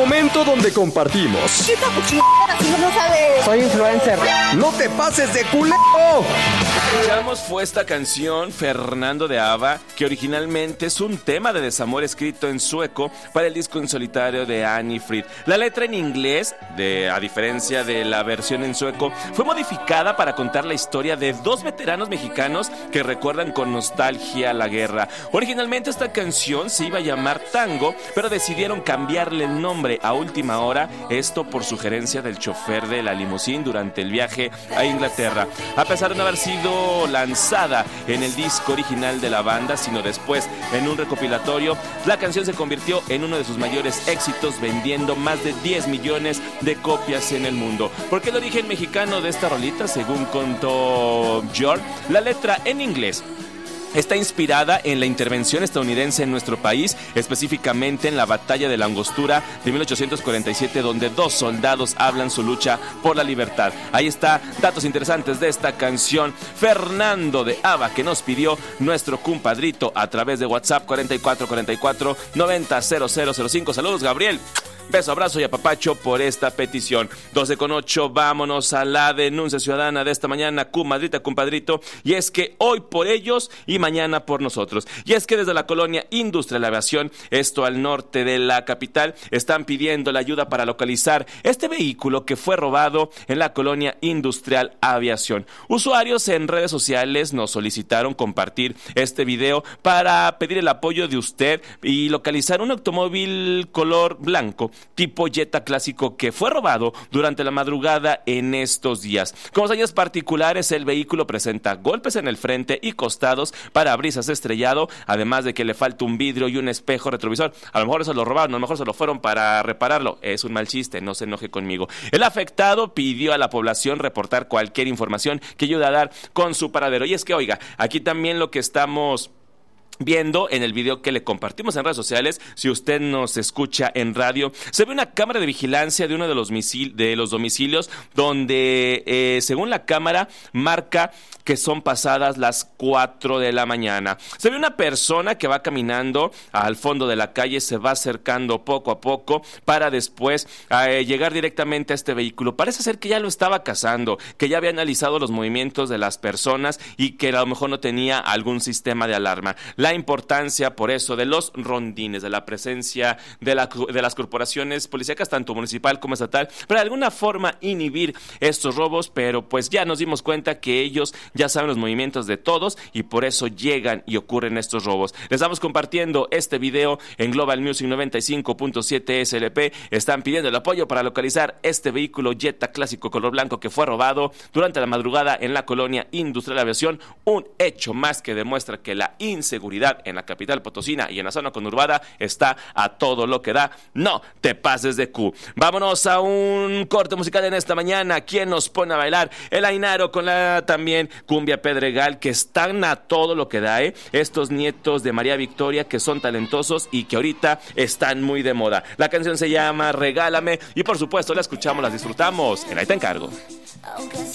momento donde compartimos. ¿Qué chingadera si no sabes? Soy influencer. ¡No te pases de culero! Escuchamos fue esta canción Fernando de ABBA, que originalmente es un tema de desamor escrito en sueco para el disco en solitario de Annie Fried. La letra en inglés, a diferencia de la versión en sueco, fue modificada para contar la historia de dos veteranos mexicanos que recuerdan con nostalgia la guerra. Originalmente esta canción se iba a llamar Tango, pero decidieron cambiarle el nombre a última hora, esto por sugerencia del chofer de la limusín durante el viaje a Inglaterra. A pesar de no haber sido lanzada en el disco original de la banda, sino después en un recopilatorio, la canción se convirtió en uno de sus mayores éxitos, vendiendo más de 10 millones de copias en el mundo. ¿Por qué el origen mexicano de esta rolita? Según contó George, la letra en inglés está inspirada en la intervención estadounidense en nuestro país, específicamente en la Batalla de la Angostura de 1847, donde dos soldados hablan su lucha por la libertad. Ahí está, datos interesantes de esta canción Fernando de ABBA, que nos pidió nuestro compadrito a través de WhatsApp 4444-900005. Saludos, Gabriel. Beso, abrazo y apapacho por esta petición. 12:08, vámonos a la denuncia ciudadana de esta mañana, comadrita, compadrito. Y es que hoy por ellos y mañana por nosotros. Y es que desde la colonia Industrial Aviación, esto al norte de la capital, están pidiendo la ayuda para localizar este vehículo que fue robado en la colonia Industrial Aviación. Usuarios en redes sociales nos solicitaron compartir este video para pedir el apoyo de usted y localizar un automóvil color blanco tipo Jetta clásico que fue robado durante la madrugada en estos días. Con señas particulares, el vehículo presenta golpes en el frente y costados, parabrisas estrellado, además de que le falta un vidrio y un espejo retrovisor. A lo mejor eso lo robaron, a lo mejor se lo fueron para repararlo. Es un mal chiste, no se enoje conmigo. El afectado pidió a la población reportar cualquier información que ayude a dar con su paradero. Y es que, oiga, aquí también lo que estamos viendo en el video que le compartimos en redes sociales, si usted nos escucha en radio, se ve una cámara de vigilancia de uno de los domicilios donde, según la cámara, marca que son pasadas las 4 de la mañana. Se ve una persona que va caminando al fondo de la calle, se va acercando poco a poco para después llegar directamente a este vehículo. Parece ser que ya lo estaba cazando, que ya había analizado los movimientos de las personas y que a lo mejor no tenía algún sistema de alarma. La importancia, por eso, de los rondines, de la presencia de las corporaciones policíacas, tanto municipal como estatal, para de alguna forma inhibir estos robos, pero pues ya nos dimos cuenta que ellos ya saben los movimientos de todos y por eso llegan y ocurren estos robos. Les estamos compartiendo este video en Global Music 95.7 SLP. Están pidiendo el apoyo para localizar este vehículo Jetta clásico color blanco que fue robado durante la madrugada en la colonia Industrial Aviación. Un hecho más que demuestra que la inseguridad en la capital potosina y en la zona conurbada está a todo lo que da. No te pases de Q. Vámonos a un corte musical en esta mañana. ¿Quién nos pone a bailar? El Ainaro con la también cumbia Pedregal, que están a todo lo que da, estos nietos de María Victoria que son talentosos y que ahorita están muy de moda. La canción se llama Regálame y por supuesto la escuchamos, la disfrutamos en Ahí Te Encargo.